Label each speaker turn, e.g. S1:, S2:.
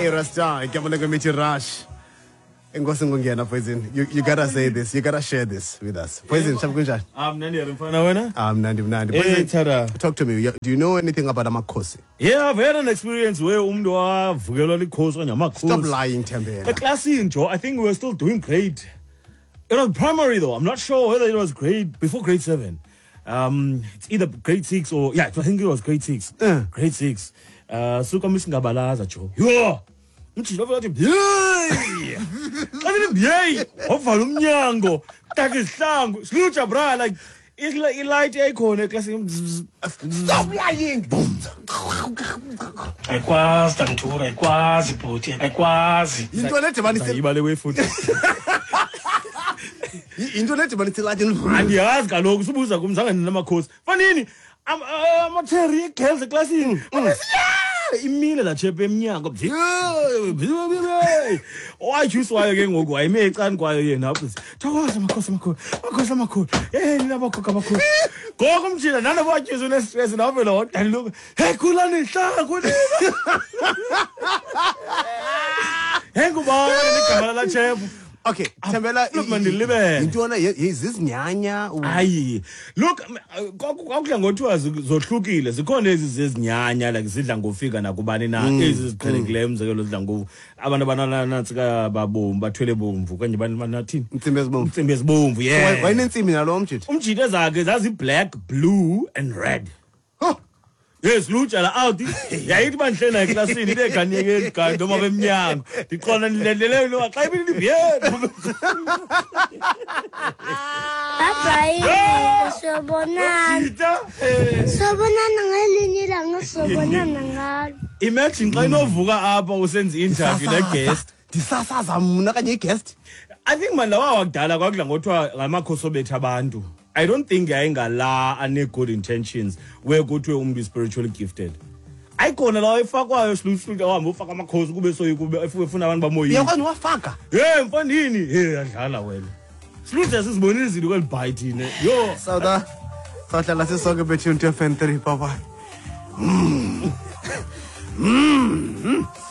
S1: Hey, Rasta, Rush. You gotta say this. You gotta share this with us. Poison,
S2: Hey, Tada.
S1: talk to me. Do you know anything about Amakosi?
S2: Yeah, I've had an experience where
S1: Stop lying, Tembele.
S2: The class in Joe, I think we were still doing great. It was primary though. I'm not sure whether it was grade before grade 7. It's either grade 6 or I think it was grade 6. Grade 6. Suka misingabalaza Joe. Yo! Mchilo vathi yey! Yey! Ovala umnyango, taka isihlangu. Silutsha bra like light ekhona eclassini.
S1: Stop lying!
S3: Ayikwazi Dantura, ayikwazi bhuti, ayikwazi.
S1: Into lethi
S2: Ibale wefuthi.
S1: into lethi lathi
S2: Andiyazi kaloku sibuza kumzange ninamakhosi. Fanini amatheri girls eclassini. Imile la chepe emnyango. Wayijuswayo ke ngoku wayime ecani kwayo yena apho. Thokoza makhosi. Nina bakhoka bakhosi. Gogo umjila nana batyuza unestress nawe lo dali lo. Hey khulani ihlangu nina. Hey ngubani igama la chepe.
S1: Okay, Tembela,
S2: look man deliver.
S1: Intona is this nyanya?
S2: Hayi. Look, kwakudla ngothiwa zohlukile. Zikhona ezi zezinyanya like zidla ngofika nakubani na. Ezi ziqhelekileyo umzekelo zidla ngo abantu abananatsika babomvu bathwele bomvu kanye banathini? Intsimbi ezibomvu. Yeah.
S1: Wayinentsimbi nalo umjidi.
S2: Umjidi zakhe zazi black, blue and red. Yes, lucha la out. Yayithi banhlena eclassini ile ganiyeke igani noma bemnyango. Ndiqona nilendele lo xa ibini biyena.
S4: Bye sobonana ngelinye ilanga sobonana ngalo.
S2: Imagine xa inovuka apha usenza interview le guest.
S1: Ndisasaza mna kanye guest.
S2: I think man lawa wakudala kwakudla ngothiwa ngamakhosi obetha abantu. I don't think ayingala ane good intentions where kuthiwe umuntu spiritually gifted. Ayikona la efakwayo siluhluka uhamba ufaka amakhosi kube soyikube efuna abantu bamoyini.
S1: Yakwazi wafaka.
S2: Mfandini, adlala wena. Siluthe sizibonile izinto kwelibhayi thina. Yo,
S1: Sauda. Sahlala sisonke bethu 2 FM 3 bye bye.